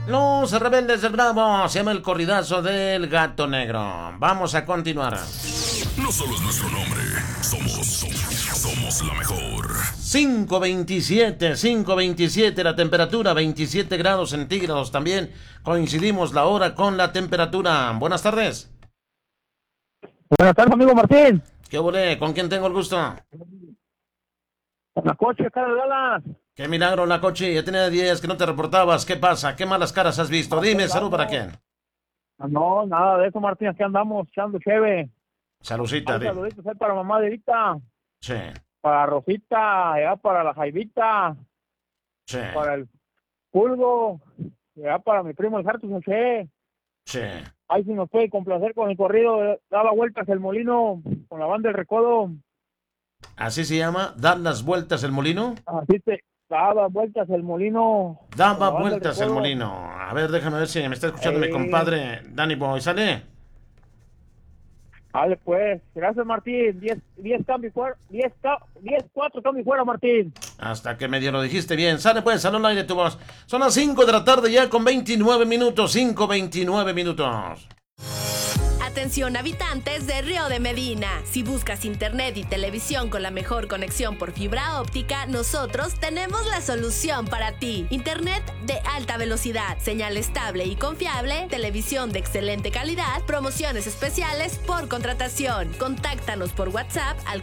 Los Rebeldes del Bravo, se llama el corridazo del Gato Negro. Vamos a continuar. No solo es nuestro nombre, somos la mejor. 5:27 la temperatura, 27 grados centígrados también. Coincidimos la hora con la temperatura. Buenas tardes. Buenas tardes, amigo Martín. ¿Qué volé? ¿Con quién tengo el gusto? Con la coche, cara de Dallas. Qué milagro, la coche. Ya tenía días que no te reportabas. ¿Qué pasa? ¿Qué malas caras has visto? Dime, salud para quién. No, nada de eso, Martín. Aquí andamos echando cheve. Saludcita, saluditos para mamá de Erika. Sí. Para Rosita, ya para la Jaivita. Sí. Para el Pulgo. Ya para mi primo el Hartus José. Sí. Ahí si nos puede complacer con el corrido. Daba vueltas el molino con la banda del Recodo. ¿Así se llama? ¿Dar las vueltas el molino? Así se daba vueltas el molino. Daba vueltas el molino. A ver, déjame ver si me está escuchando mi compadre Danny Boy. ¿Sale? Vale, pues. Gracias, Martín. 10 cambios fuera. 4 cambios fuera, Martín. Hasta que medio lo dijiste bien. Sale pues, salón al aire tu voz. Son las 5 de la tarde ya con 29 minutos. 5:29 minutos. Atención habitantes de Río de Medina. Si buscas internet y televisión con la mejor conexión por fibra óptica, nosotros tenemos la solución para ti. Internet de alta velocidad, señal estable y confiable, televisión de excelente calidad, promociones especiales por contratación. Contáctanos por WhatsApp al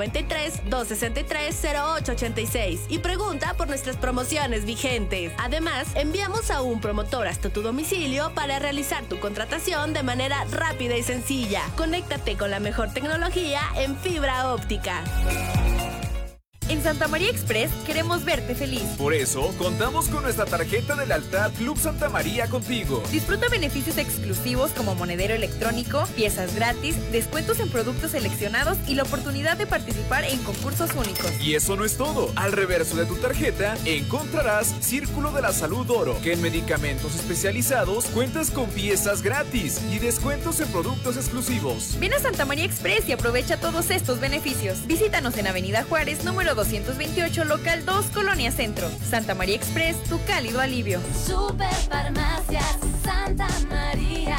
493-263-0886 y pregunta por nuestras promociones vigentes. Además, enviamos a un promotor hasta tu domicilio para realizar tu contratación de manera rápida y sencilla. Conéctate con la mejor tecnología en fibra óptica. En Santa María Express queremos verte feliz. Por eso, contamos con nuestra tarjeta de lealtad Club Santa María Contigo. Disfruta beneficios exclusivos como monedero electrónico, piezas gratis, descuentos en productos seleccionados y la oportunidad de participar en concursos únicos. Y eso no es todo. Al reverso de tu tarjeta encontrarás Círculo de la Salud Oro, que en medicamentos especializados cuentas con piezas gratis y descuentos en productos exclusivos. Ven a Santa María Express y aprovecha todos estos beneficios. Visítanos en Avenida Juárez, número 228, local 2, Colonia Centro. Santa María Express, tu cálido alivio. Superfarmacias Santa María.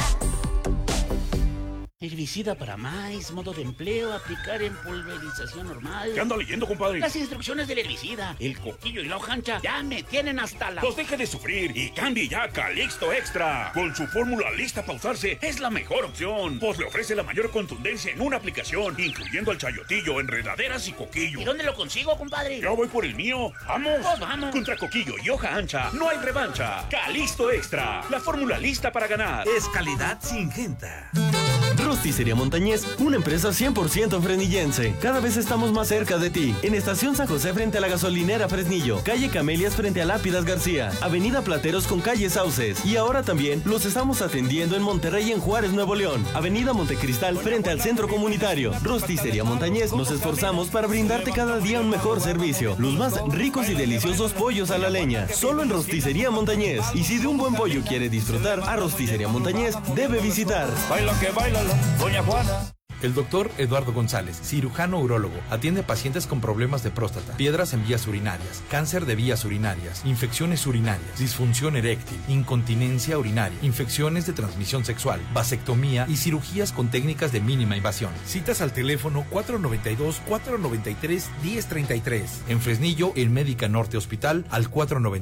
Herbicida para maíz, modo de empleo, aplicar en pulverización normal. ¿Qué anda leyendo, compadre? Las instrucciones del herbicida, el coquillo y la hoja ancha ya me tienen hasta la... Pues deje de sufrir y cambie ya a Calixto Extra. Con su fórmula lista para usarse, es la mejor opción. Pues le ofrece la mayor contundencia en una aplicación, incluyendo el chayotillo, enredaderas y coquillo. ¿Y dónde lo consigo, compadre? Yo voy por el mío. ¿Vamos? Pues vamos. Contra coquillo y hoja ancha, no hay revancha. Calixto Extra, la fórmula lista para ganar. Es calidad Syngenta. Rosticería Montañés, una empresa 100% fresnillense. Cada vez estamos más cerca de ti. En Estación San José frente a la gasolinera Fresnillo, calle Camelias frente a Lápidas García, avenida Plateros con calle Sauces. Y ahora también los estamos atendiendo en Monterrey, en Juárez, Nuevo León, avenida Montecristal frente al centro comunitario. Rosticería Montañés, nos esforzamos para brindarte cada día un mejor servicio. Los más ricos y deliciosos pollos a la leña, solo en Rosticería Montañés. Y si de un buen pollo quiere disfrutar, a Rosticería Montañés debe visitar. Baila que baila Doña Juana. El doctor Eduardo González, cirujano urólogo, atiende a pacientes con problemas de próstata, piedras en vías urinarias, cáncer de vías urinarias, infecciones urinarias, disfunción eréctil, incontinencia urinaria, infecciones de transmisión sexual, vasectomía y cirugías con técnicas de mínima invasión. Citas al teléfono 492-493-1033. En Fresnillo, el Médica Norte Hospital al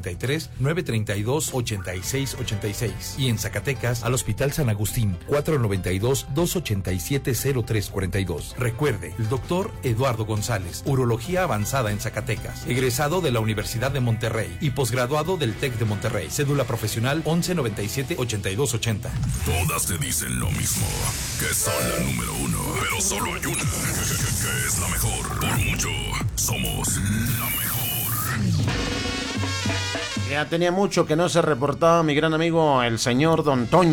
493-932-8686. Y en Zacatecas, al Hospital San Agustín, 492-287-0342. Recuerde, el doctor Eduardo González, urología avanzada en Zacatecas, egresado de la Universidad de Monterrey y posgraduado del TEC de Monterrey. Cédula profesional 1197-8280. Todas te dicen lo mismo, que son la número uno, pero solo hay una, que es la mejor. Por mucho, somos la mejor. Ya tenía mucho que no se reportaba mi gran amigo el señor Don Toño.